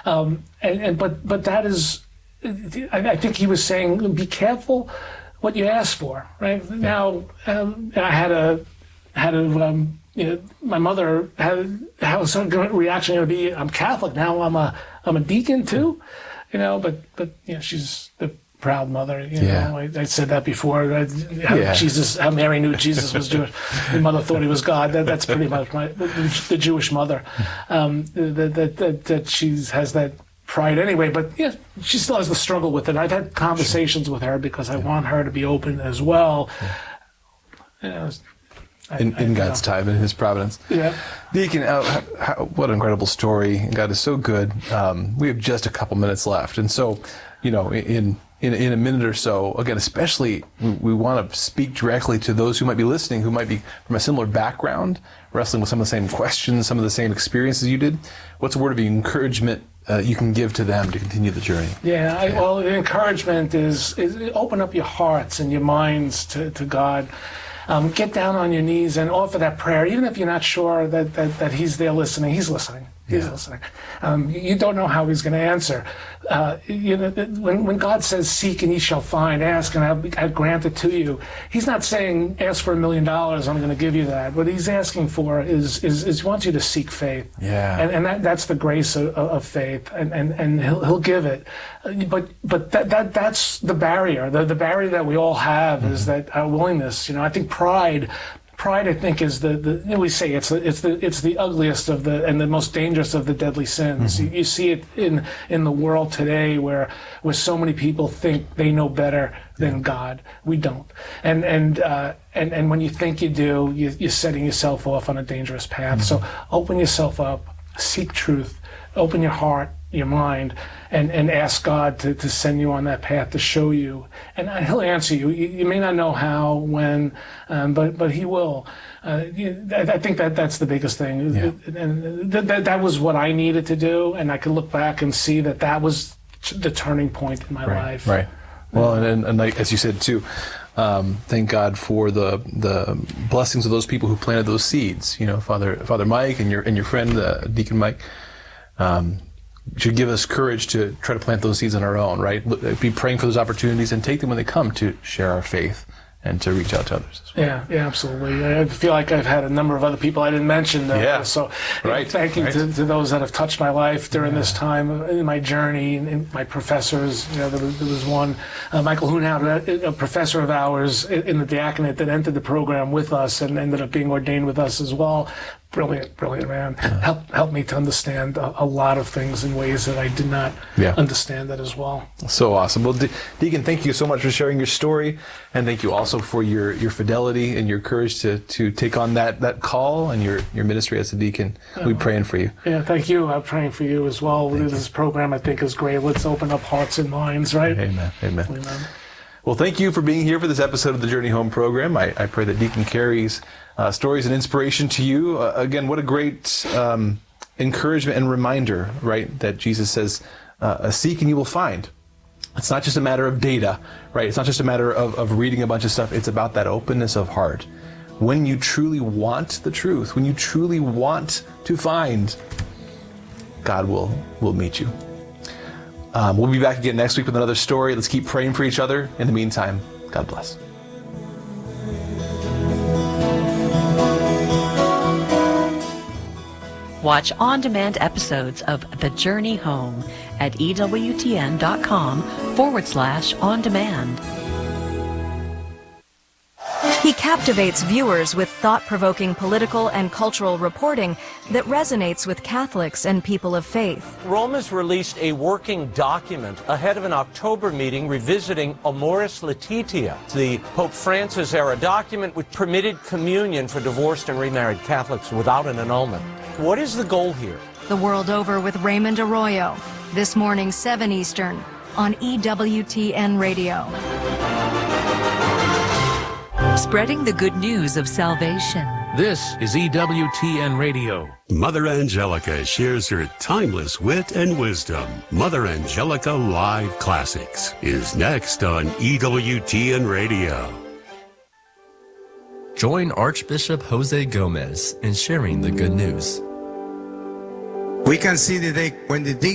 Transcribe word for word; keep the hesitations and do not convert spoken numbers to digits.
Um, and, and but but that is, I, I think he was saying, be careful what you ask for. Right yeah. now, um, I had a had a um, you know, my mother had how some reaction going to be. I'm Catholic now. I'm a I'm a deacon too, you know. But but you know, she's the proud mother. You yeah. know, I, I said that before. I, how yeah. Jesus, how Mary knew Jesus was Jewish. My mother thought he was God. That, that's pretty much my the, the Jewish mother. Um, that that that, that she has that pride anyway. But yeah, she still has the struggle with it. I've had conversations sure. with her because I yeah. want her to be open as well. Yeah. You know, I, in, in God's know. time, in His providence. Yeah. Deacon, uh, how, what an incredible story. God is so good. Um, we have just a couple minutes left. And so, you know, in in, in a minute or so, again, especially we, we want to speak directly to those who might be listening, who might be from a similar background, wrestling with some of the same questions, some of the same experiences you did. What's a word of encouragement uh, you can give to them to continue the journey? Yeah, I, well, the encouragement is, is open up your hearts and your minds to, to God. Um, get down on your knees and offer that prayer, even if you're not sure that, that, that He's there listening. He's listening. He's yeah. listening. Um, you don't know how He's going to answer. Uh, you know, when when God says, "Seek and ye shall find; ask and I'll, I'll grant it to you," He's not saying, "Ask for a million dollars; I'm going to give you that." What He's asking for is is, is He wants you to seek faith. Yeah. And and that, that's the grace of, of faith, and, and, and He'll He'll give it. But but that that that's the barrier. The the barrier that we all have mm-hmm. is that our willingness. You know, I think pride. Pride, I think, is the, the you know, we say it's the, it's the it's the ugliest of the and the most dangerous of the deadly sins. Mm-hmm. You, you see it in in the world today, where where so many people think they know better than God. We don't, and and uh, and and when you think you do, you, you're setting yourself off on a dangerous path. Mm-hmm. So open yourself up, seek truth, open your heart, your mind, and, and ask God to, to send you on that path, to show you. And He'll answer you. You, you may not know how, when, um, but but He will. Uh, you, I, I think that that's the biggest thing. Yeah. And th- that, that was what I needed to do, and I could look back and see that that was the turning point in my right, life. Right. Well, and, and, and like, as you said, too, um, thank God for the the blessings of those people who planted those seeds. You know, Father Father Mike and your and your friend, uh, Deacon Mike. Um, should give us courage to try to plant those seeds on our own, right? Be praying for those opportunities and take them when they come to share our faith and to reach out to others as well. Yeah, yeah, absolutely. I feel like I've had a number of other people I didn't mention. Uh, yeah, so right. thank you right. to, to those that have touched my life during yeah. this time in my journey, and, and my professors. You know, there was, there was one, uh, Michael Hoonhout, a, a professor of ours in the diaconate that entered the program with us and ended up being ordained with us as well. Brilliant, brilliant man. Uh, help, help me to understand a, a lot of things in ways that I did not yeah. understand that as well. So awesome. Well, De- Deacon, thank you so much for sharing your story, and thank you also for your, your fidelity and your courage to, to take on that, that call and your, your ministry as a deacon. Yeah, We're praying for you. Yeah, thank you. I'm praying for you as well. Thank this you. program, I think, is great. Let's open up hearts and minds, right? Amen. Amen. Amen. Well, thank you for being here for this episode of the Journey Home program. I, I pray that Deacon carries uh, stories and inspiration to you. Uh, again, what a great um, encouragement and reminder, right, that Jesus says, uh, seek and you will find. It's not just a matter of data, right? It's not just a matter of, of reading a bunch of stuff. It's about that openness of heart. When you truly want the truth, when you truly want to find, God will, will meet you. Um, we'll be back again next week with another story. Let's keep praying for each other. In the meantime, God bless. Watch on-demand episodes of The Journey Home at ewtn.com forward slash on-demand. He captivates viewers with thought-provoking political and cultural reporting that resonates with Catholics and people of faith. Rome has released a working document ahead of an October meeting revisiting Amoris Laetitia, the Pope Francis-era document which permitted communion for divorced and remarried Catholics without an annulment. What is the goal here? The World Over with Raymond Arroyo, this morning, seven Eastern, on E W T N Radio. Spreading the good news of salvation. This is E W T N Radio. Mother Angelica shares her timeless wit and wisdom. Mother Angelica Live Classics is next on E W T N Radio. Join Archbishop Jose Gomez in sharing the good news. We can see that they, when the